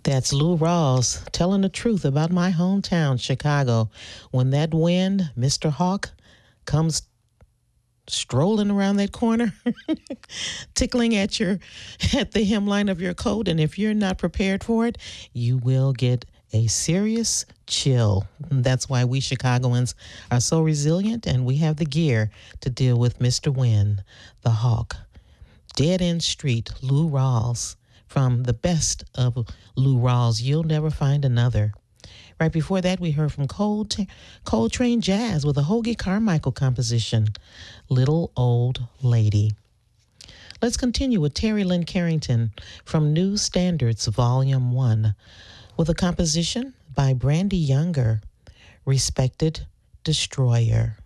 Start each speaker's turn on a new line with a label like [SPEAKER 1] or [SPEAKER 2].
[SPEAKER 1] That's Lou Rawls telling the truth about my hometown, Chicago. When that wind, Mr. Hawk, comes strolling around that corner, tickling at the hemline of your coat, and if you're not prepared for it, you will get a serious chill. That's why we Chicagoans are so resilient, and we have the gear to deal with Mr. Wind, the Hawk. Dead End Street, Lou Rawls. From the best of Lou Rawls, You'll Never Find Another. Right before that, we heard from Coltrane Jazz with a Hoagie Carmichael composition, Little Old Lady. Let's continue with Terry Lynn Carrington from New Standards, Volume 1, with a composition by Brandy Younger, Respected Destroyer.